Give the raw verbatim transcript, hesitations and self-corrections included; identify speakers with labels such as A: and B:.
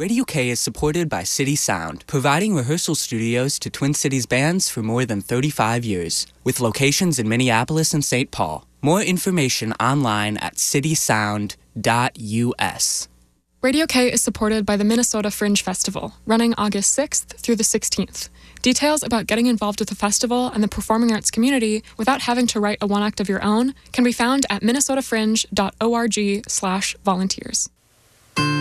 A: Radio K is supported by City Sound, providing rehearsal studios to Twin Cities bands for more than thirty-five years, with locations in Minneapolis and Saint Paul. More information online at city sound dot U S.
B: Radio K is supported by the Minnesota Fringe Festival, running August sixth through the sixteenth. Details about getting involved with the festival and the performing arts community without having to write a one-act of your own can be found at minnesota fringe dot org slash volunteers.